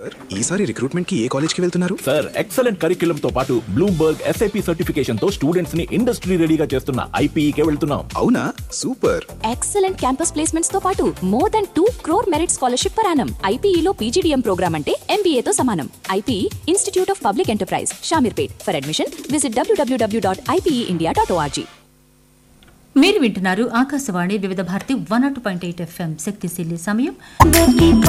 Sir ఈసారి recruitment కి ఏ college కి వెళ్తున్నారు? సార్ ఎక్సలెంట్ కరిక్యులం తో పాటు బ్లూంబర్గ్ SIP సర్టిఫికేషన్ తో స్టూడెంట్స్ ని ఇండస్ట్రీ రెడీగా చేస్తున్న IPE కే వెళ్తున్నాం. అవునా, సూపర్. ఎక్సలెంట్ క్యాంపస్ ప్లేస్మెంట్స్ తో పాటు more than 2 crore merit scholarship per annum. IPE లో PGDM ప్రోగ్రామ్ అంటే MBA తో సమానం. IPE institute of public enterprise, Shamirpet. For admission visit www.ipeindia.org. మీరు వింటున్నారు ఆకాశవాణి వివిధ భారతి 102.8 FM శక్తిశీలి సమయం.